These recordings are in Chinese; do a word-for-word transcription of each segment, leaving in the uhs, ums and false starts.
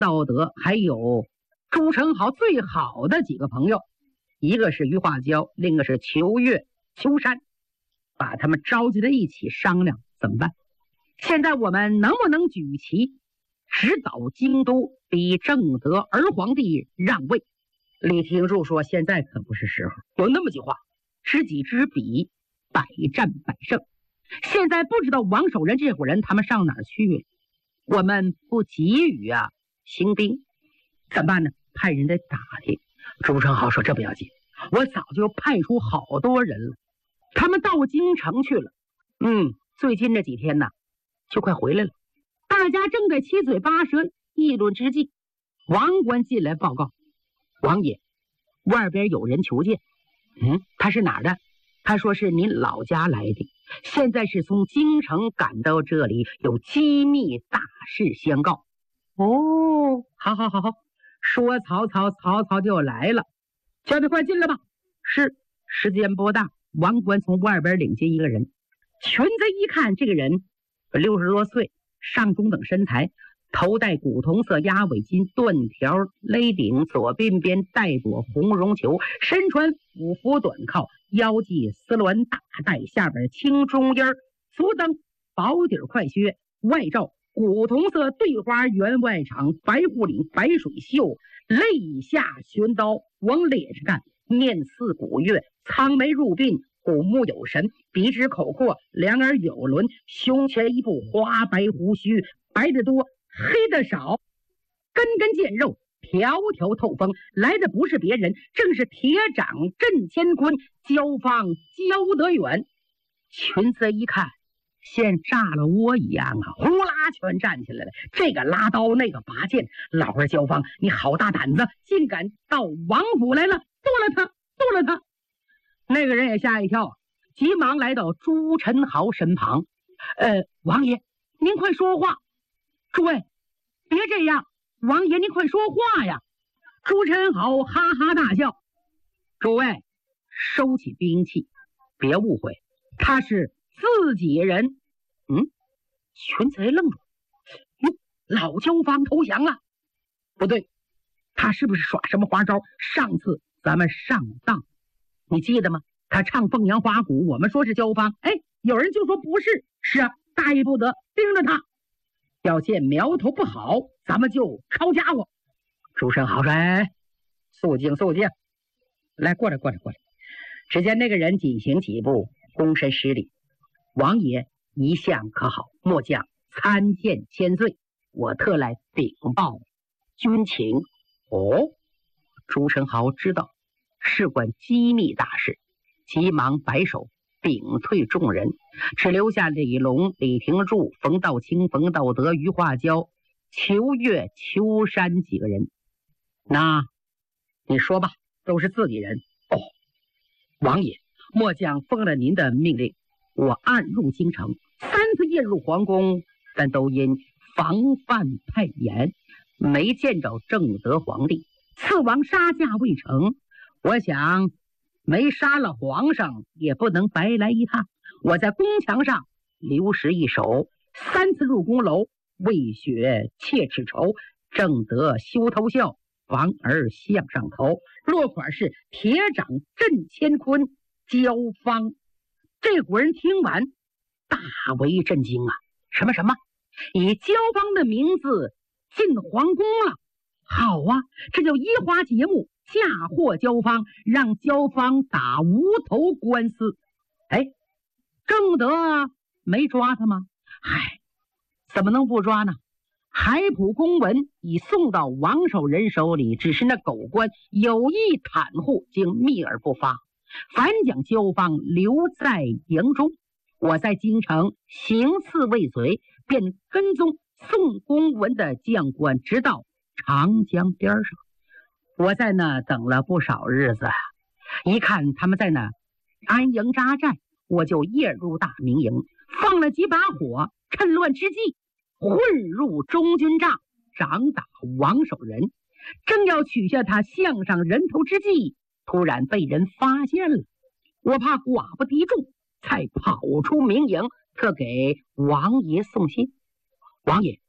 道德，还有朱宸濠最好的几个朋友，一个是余化娇，另一个是裘月、裘山，把他们召集在一起商量怎么办。现在我们能不能举旗直捣京都，逼正德儿皇帝让位？李廷柱说：“现在可不是时候，有那么句话，知己知彼，百战百胜。现在不知道王守仁这伙人他们上哪儿去了，我们不急于啊行兵，怎么办呢？派人来打听。”朱宸濠说：“这不要紧，我早就派出好多人了，他们到京城去了。嗯，最近这几天呢，就快回来了。”大家正在七嘴八舌议论之际，王官进来报告：“王爷，外边有人求见。”嗯，他是哪儿的？他说是您老家来的，现在是从京城赶到这里，有机密大事相告。哦，好好好好，说曹操，曹操就来了。小兵快进来吧。是，时间不大，王官从外边领进一个人。群贼一看，这个人六十多岁，上中等身材，头戴古铜色鸭尾巾，缎条勒顶，左鬓边戴朵红绒球，身穿五服短靠，腰系丝鸾大带，下边青中衣，足蹬薄底快靴，外罩古铜色对花员外长，白护领，白水袖，肋下悬刀，往脸上看，面似古月，苍眉入鬓，虎目有神，鼻直口阔，两耳有轮，胸前一副花白胡须，白的多，黑的少，根根见肉，条条透风。来的不是别人，正是铁掌镇乾坤，焦方焦德远。群贼一看，像炸了窝一样啊，呼啦全站起来了，这个拉刀，那个拔剑。老儿焦方，你好大胆子，竟敢到王府来了！剁了他，剁了他！那个人也吓一跳，急忙来到朱宸濠身旁。呃，王爷，您快说话！诸位，别这样，王爷您快说话呀！朱宸濠哈哈大笑。诸位，收起兵器，别误会，他是自己人。嗯，群贼愣住。哟，老焦方投降了？不对，他是不是耍什么花招？上次咱们上当，你记得吗？他唱凤阳花鼓，我们说是焦方，哎，有人就说不是。是啊，大意不得，盯着他，要见苗头不好，咱们就抄家伙。朱宸濠说：“哎，肃静肃静，来过来过来过来。”只见那个人紧行几步，躬身施礼：“王爷一向可好，末将参见千岁，我特来禀报军情。”哦，朱宸濠知道事关机密大事，急忙摆手屏退众人，只留下李隆、李廷柱、冯道清、冯道德、余化娇、裘月、裘山几个人。那你说吧，都是自己人。哦，王爷，末将奉了您的命令，我暗入京城，三次夜入皇宫，但都因防范太严，没见着正德皇帝。刺王杀驾未成，我想没杀了皇上，也不能白来一趟。我在宫墙上留石一手，三次入宫楼，为雪切齿仇，正得休偷笑，防而向上头。落款是铁掌镇乾坤，焦方。这伙人听完大为震惊啊！什么什么？以焦方的名字进皇宫了？好啊，这叫移花接木，嫁祸焦方，让焦方打无头官司。哎，正德没抓他吗？嗨，怎么能不抓呢？海浦公文已送到王守仁手里，只是那狗官有意袒护，竟秘而不发，反将焦方留在营中。我在京城行刺未遂，便跟踪送公文的将官，直到长江边上。我在那等了不少日子，一看他们在那安营扎寨，我就夜入大明营，放了几把火，趁乱之际混入中军帐，掌打王守仁。正要取下他项上人头之际，突然被人发现了。我怕寡不敌众，才跑出明营，特给王爷送信。王爷，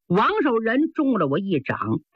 王守仁中了我一掌，